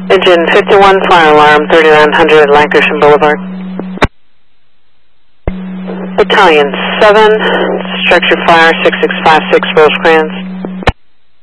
Engine 51, fire alarm, 3900 Lankershim Boulevard. Battalion 7, structure fire, 6656 Rosecrans.